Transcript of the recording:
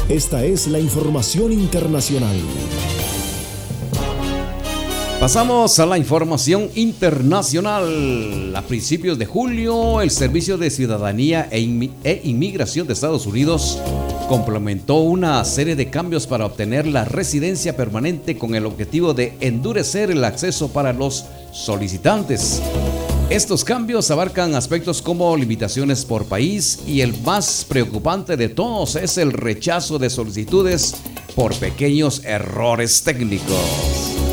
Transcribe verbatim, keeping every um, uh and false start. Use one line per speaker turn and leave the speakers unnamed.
Esta es la información internacional.
Pasamos a la información internacional. A principios de julio, el Servicio de Ciudadanía e Inmigración de Estados Unidos complementó una serie de cambios para obtener la residencia permanente con el objetivo de endurecer el acceso para los solicitantes. Estos cambios abarcan aspectos como limitaciones por país y el más preocupante de todos es el rechazo de solicitudes por pequeños errores técnicos.